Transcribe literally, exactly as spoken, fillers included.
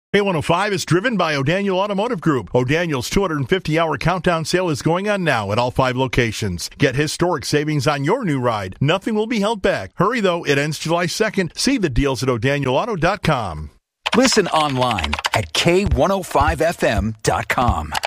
K one oh five is driven by O'Daniel Automotive Group. O'Daniel's two hundred fifty hour countdown sale is going on now at all five locations. Get historic savings on your new ride. Nothing will be held back. Hurry, though. It ends July second. See the deals at o'daniel auto dot com. Listen online at K one oh five F M dot com.